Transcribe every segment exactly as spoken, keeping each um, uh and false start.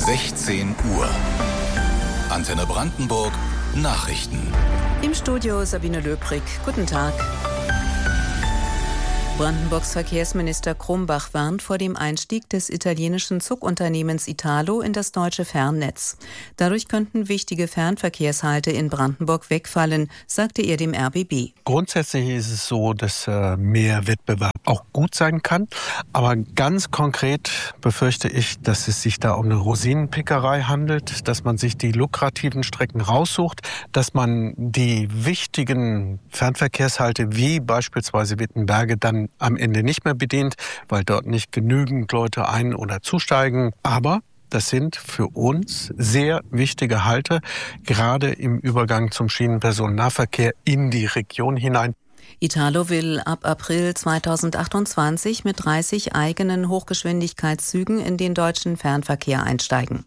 sechzehn Uhr. Antenne Brandenburg Nachrichten. Im Studio Sabine Löbrig. Guten Tag. Brandenburgs Verkehrsminister Krumbach warnt vor dem Einstieg des italienischen Zugunternehmens Italo in das deutsche Fernnetz. Dadurch könnten wichtige Fernverkehrshalte in Brandenburg wegfallen, sagte er dem R B B. Grundsätzlich ist es so, dass äh, mehr Wettbewerb auch gut sein kann. Aber ganz konkret befürchte ich, dass es sich da um eine Rosinenpickerei handelt, dass man sich die lukrativen Strecken raussucht, dass man die wichtigen Fernverkehrshalte wie beispielsweise Wittenberge dann am Ende nicht mehr bedient, weil dort nicht genügend Leute ein- oder zusteigen. Aber das sind für uns sehr wichtige Halte, gerade im Übergang zum Schienenpersonennahverkehr in die Region hinein. Italo will ab April zweitausendachtundzwanzig mit dreißig eigenen Hochgeschwindigkeitszügen in den deutschen Fernverkehr einsteigen.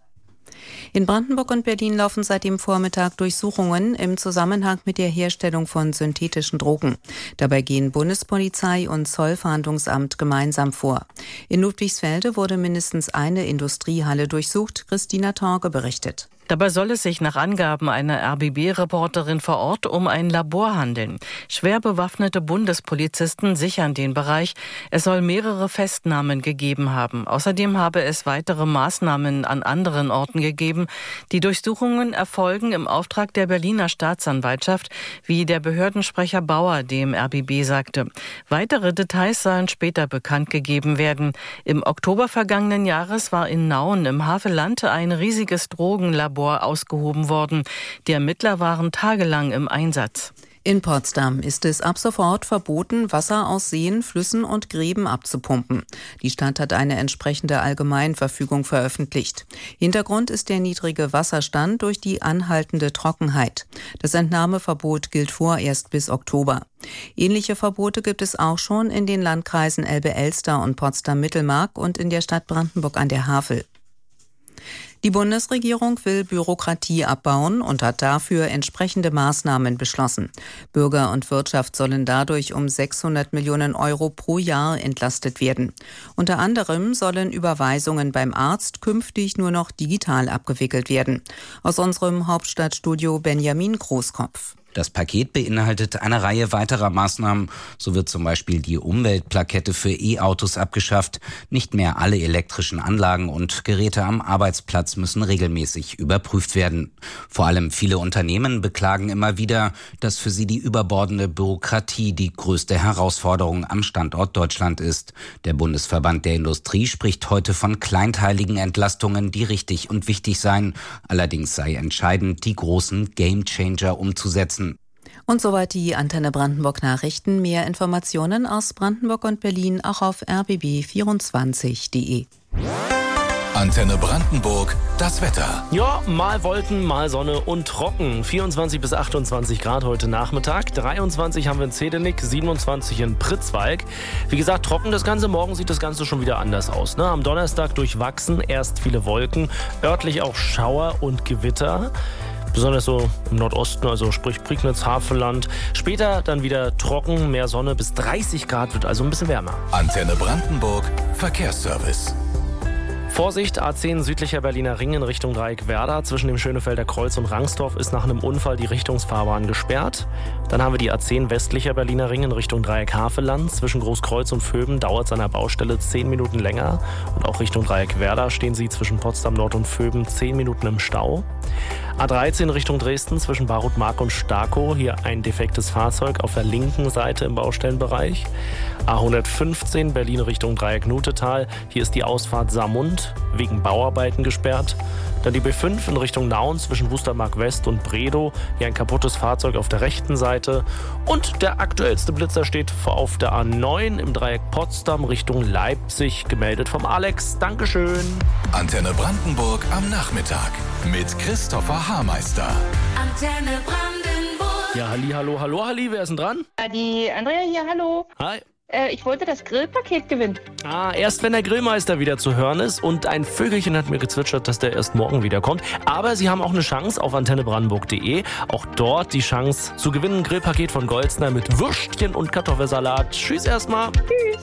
In Brandenburg und Berlin laufen seit dem Vormittag Durchsuchungen im Zusammenhang mit der Herstellung von synthetischen Drogen. Dabei gehen Bundespolizei und Zollfahndungsamt gemeinsam vor. In Ludwigsfelde wurde mindestens eine Industriehalle durchsucht. Christina Torge berichtet. Dabei soll es sich nach Angaben einer R B B-Reporterin vor Ort um ein Labor handeln. Schwer bewaffnete Bundespolizisten sichern den Bereich. Es soll mehrere Festnahmen gegeben haben. Außerdem habe es weitere Maßnahmen an anderen Orten gegeben. Die Durchsuchungen erfolgen im Auftrag der Berliner Staatsanwaltschaft, wie der Behördensprecher Bauer dem R B B sagte. Weitere Details sollen später bekannt gegeben werden. Im Oktober vergangenen Jahres war in Nauen im Havelland ein riesiges Drogenlabor ausgehoben worden. Die Ermittler waren tagelang im Einsatz. In Potsdam ist es ab sofort verboten, Wasser aus Seen, Flüssen und Gräben abzupumpen. Die Stadt hat eine entsprechende Allgemeinverfügung veröffentlicht. Hintergrund ist der niedrige Wasserstand durch die anhaltende Trockenheit. Das Entnahmeverbot gilt vorerst bis Oktober. Ähnliche Verbote gibt es auch schon in den Landkreisen Elbe-Elster und Potsdam-Mittelmark und in der Stadt Brandenburg an der Havel. Die Bundesregierung will Bürokratie abbauen und hat dafür entsprechende Maßnahmen beschlossen. Bürger und Wirtschaft sollen dadurch um sechshundert Millionen Euro pro Jahr entlastet werden. Unter anderem sollen Überweisungen beim Arzt künftig nur noch digital abgewickelt werden. Aus unserem Hauptstadtstudio Benjamin Großkopf. Das Paket beinhaltet eine Reihe weiterer Maßnahmen. So wird zum Beispiel die Umweltplakette für E-Autos abgeschafft. Nicht mehr alle elektrischen Anlagen und Geräte am Arbeitsplatz müssen regelmäßig überprüft werden. Vor allem viele Unternehmen beklagen immer wieder, dass für sie die überbordende Bürokratie die größte Herausforderung am Standort Deutschland ist. Der Bundesverband der Industrie spricht heute von kleinteiligen Entlastungen, die richtig und wichtig seien. Allerdings sei entscheidend, die großen Gamechanger umzusetzen. Und soweit die Antenne Brandenburg Nachrichten. Mehr Informationen aus Brandenburg und Berlin auch auf r b b vierundzwanzig punkt d e. Antenne Brandenburg, das Wetter. Ja, mal Wolken, mal Sonne und trocken. vierundzwanzig bis achtundzwanzig Grad heute Nachmittag. dreiundzwanzig haben wir in Zedenick, siebenundzwanzig in Pritzwalk. Wie gesagt, trocken das Ganze. Morgen sieht das Ganze schon wieder anders aus. Ne? Am Donnerstag durchwachsen, erst viele Wolken, örtlich auch Schauer und Gewitter. Besonders so im Nordosten, also sprich Prignitz, Havelland. Später dann wieder trocken, mehr Sonne, bis dreißig Grad, wird also ein bisschen wärmer. Antenne Brandenburg, Verkehrsservice. Vorsicht, A zehn südlicher Berliner Ring in Richtung Dreieck Werder. Zwischen dem Schönefelder Kreuz und Rangsdorf ist nach einem Unfall die Richtungsfahrbahn gesperrt. Dann haben wir die A zehn westlicher Berliner Ring in Richtung Dreieck Havelland. Zwischen Großkreuz und Vöben dauert es an der Baustelle zehn Minuten länger. Und auch Richtung Dreieck Werder stehen Sie zwischen Potsdam Nord und Vöben zehn Minuten im Stau. A dreizehn Richtung Dresden zwischen Barut-Mark und Starkow. Hier ein defektes Fahrzeug auf der linken Seite im Baustellenbereich. A hundertfünfzehn Berlin Richtung Dreieck Nutetal. Hier ist die Ausfahrt Saarmund wegen Bauarbeiten gesperrt. Dann die B fünf in Richtung Nauen zwischen Wustermark West und Bredow. Hier ein kaputtes Fahrzeug auf der rechten Seite. Und der aktuellste Blitzer steht auf der A neun im Dreieck Potsdam Richtung Leipzig. Gemeldet vom Alex. Dankeschön. Antenne Brandenburg am Nachmittag mit Christopher Haarmeister. Antenne Brandenburg. Ja, halli, hallo, hallo, halli. Wer ist denn dran? Ja, die Andrea hier, hallo. Hi. Äh, ich wollte das Grillpaket gewinnen. Ah, erst wenn der Grillmeister wieder zu hören ist. Und ein Vögelchen hat mir gezwitschert, dass der erst morgen wiederkommt. Aber Sie haben auch eine Chance auf antenne brandenburg punkt de. Auch dort die Chance zu gewinnen. Ein Grillpaket von Goldsner mit Würstchen und Kartoffelsalat. Tschüss erstmal. Tschüss.